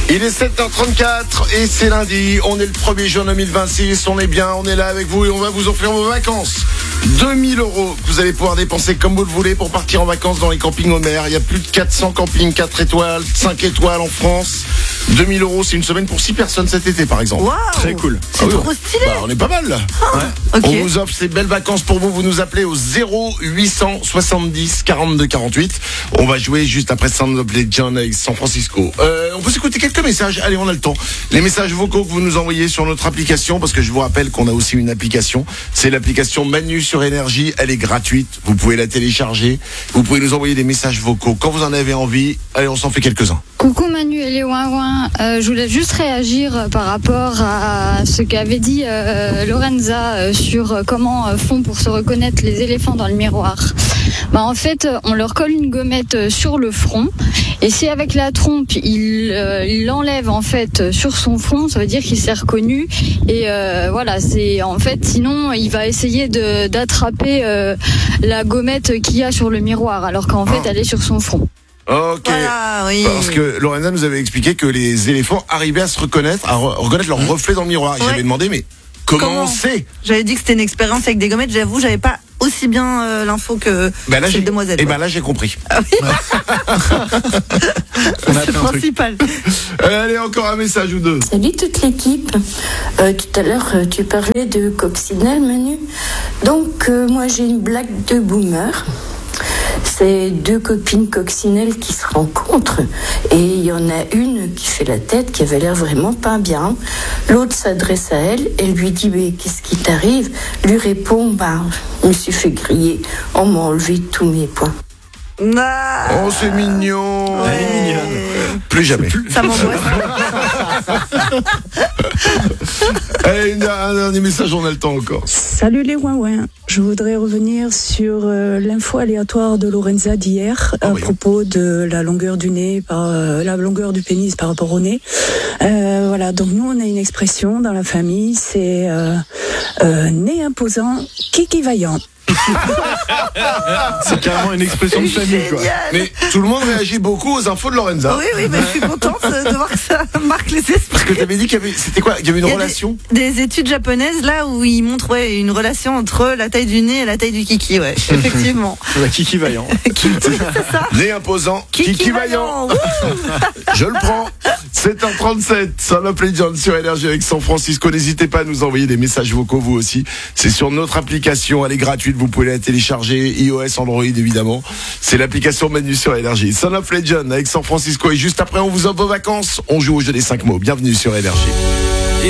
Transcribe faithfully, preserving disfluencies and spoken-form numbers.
Il est sept heures trente-quatre et c'est lundi, on est le premier juin deux mille vingt-six, on est bien, on est là avec vous et on va vous offrir vos vacances. deux mille euros que vous allez pouvoir dépenser comme vous le voulez pour partir en vacances dans les campings au mer. Il y a plus de quatre cents campings quatre étoiles, cinq étoiles en France. deux mille euros, c'est une semaine pour six personnes cet été par exemple. Wow, très cool. C'est ah oui, trop stylé. Bah, on est pas mal là. Ah, ouais. Okay. On vous offre ces belles vacances pour vous. Vous nous appelez au zéro huit cent soixante-dix quarante-deux quarante-huit. On va jouer juste après Sound of Legend avec San Francisco. Euh, on peut s'écouter quelques messages. Allez, on a le temps. Les messages vocaux que vous nous envoyez sur notre application, parce que je vous rappelle qu'on a aussi une application. C'est l'application Manu sur Énergie. Elle est gratuite. Vous pouvez la télécharger. Vous pouvez nous envoyer des messages vocaux quand vous en avez envie. Allez, on s'en fait quelques-uns. Coucou Manu et les ouin-ouin. Euh, je voulais juste réagir par rapport à ce qu'avait dit euh, Lorenza euh, sur euh, comment euh, font pour se reconnaître les éléphants dans le miroir. Bah, en fait, on leur colle une gommette sur le front et si avec la trompe, il euh, il l'enlève en fait sur son front, ça veut dire qu'il s'est reconnu et euh, voilà, c'est en fait sinon il va essayer de d'attraper euh, la gommette qu'il y a sur le miroir alors qu'en fait elle est sur son front. Ok, voilà, oui. Parce que Lorenza nous avait expliqué que les éléphants arrivaient à se reconnaître, à re- reconnaître leur reflet dans le miroir. Et ouais. J'avais demandé, mais comment, comment on sait ? J'avais dit que c'était une expérience avec des gommettes, j'avoue, j'avais pas aussi bien euh, l'info que bah là, cette demoiselle. Et ben bah là, j'ai compris. Ah oui. C'est le principal. Allez, encore un message ou deux. Salut toute l'équipe. Euh, tout à l'heure, euh, tu parlais de coccinelle, Manu. Donc, euh, moi, j'ai une blague de boomer. C'est deux copines coccinelles qui se rencontrent et il y en a une qui fait la tête, qui avait l'air vraiment pas bien. L'autre s'adresse à elle et lui dit mais qu'est-ce qui t'arrive ? Lui répond bah je me suis fait griller, on m'a enlevé tous mes points. Ah, oh c'est mignon. Ouais. Elle est mignonne. Plus jamais. Ça m'angoisse. Allez, un dernier message, on a le temps encore. Salut les ouin-ouin. Je voudrais revenir sur euh, l'info aléatoire de Lorenza d'hier oh, à oui. propos de la longueur du nez, par, euh, la longueur du pénis par rapport au nez. Euh, voilà, donc nous on a une expression dans la famille, c'est euh, euh, nez imposant, kiki vaillant. C'est carrément une expression de famille, quoi. Mais tout le monde réagit beaucoup aux infos de Lorenza. Oui, oui, mais je suis contente de voir que ça marque les esprits. Parce que tu avais dit qu'il y avait, c'était quoi ? Il y avait une Il y a relation des, des études japonaises là où ils montrent ouais, une relation entre la taille du nez et la taille du kiki, ouais, effectivement. La kiki vaillant. Kiki, c'est ça. Nez imposant, kiki, kiki vaillant. Je le prends. sept heures trente-sept, ça m'appelle John sur Énergie avec San Francisco. N'hésitez pas à nous envoyer des messages vocaux, vous aussi. C'est sur notre application, elle est gratuite, vous pouvez la télécharger, iOS, Android évidemment. C'est l'application Manu sur Énergie. Son of Legend avec San Francisco. Et juste après, on vous offre vos vacances. On joue au jeu des cinq mots. Bienvenue sur Énergie.